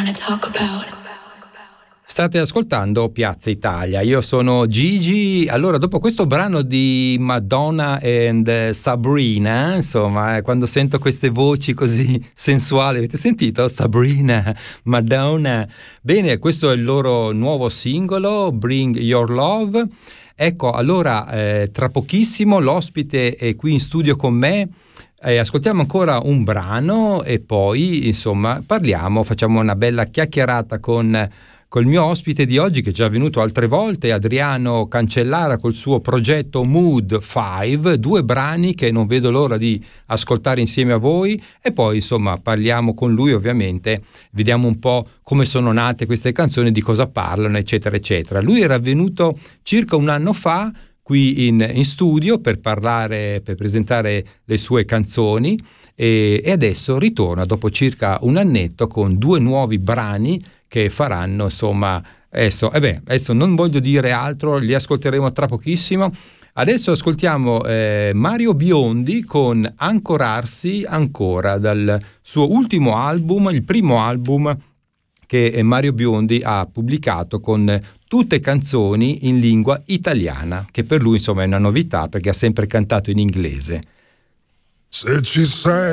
wanna talk about. State ascoltando Piazza Italia, io sono Gigi. Allora, dopo questo brano di Madonna and Sabrina, insomma, quando sento queste voci così sensuali, avete sentito? Sabrina, Madonna. Bene, questo è il loro nuovo singolo, Bring Your Love. Ecco, allora, tra pochissimo l'ospite è qui in studio con me. Ascoltiamo ancora un brano e poi, insomma, facciamo una bella chiacchierata con col mio ospite di oggi, che è già venuto altre volte, Adriano Cancellara, col suo progetto Mood 5, 2 brani che non vedo l'ora di ascoltare insieme a voi, e poi insomma parliamo con lui, ovviamente vediamo un po' come sono nate queste canzoni, di cosa parlano, eccetera eccetera. Lui era venuto circa un anno fa qui in studio per presentare le sue canzoni, e adesso ritorna dopo circa un annetto con 2 nuovi brani che faranno, insomma, adesso non voglio dire altro, li ascolteremo tra pochissimo. Adesso ascoltiamo Mario Biondi con Ancorarsi ancora, dal suo ultimo album, il primo album che Mario Biondi ha pubblicato, con tutte canzoni in lingua italiana, che per lui insomma è una novità perché ha sempre cantato in inglese. Se ci sei